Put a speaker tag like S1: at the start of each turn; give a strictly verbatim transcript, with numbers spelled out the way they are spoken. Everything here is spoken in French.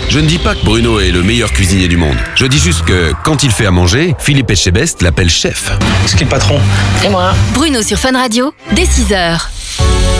S1: Je ne dis pas que Bruno est le meilleur cuisinier du monde. Je dis juste que, quand il fait à manger, Philippe Etchebest l'appelle chef.
S2: C'est qui le patron?
S3: Et moi.
S4: Bruno sur Fun Radio, dès six heures.